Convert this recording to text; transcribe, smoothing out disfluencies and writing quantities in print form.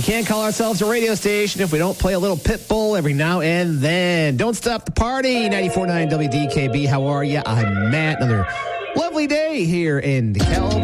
can't call ourselves a radio station if we don't play a little Pitbull every now and then. Don't stop the party. 94.9 WDKB. How are you? I'm Matt. Another lovely day here in DeKalb.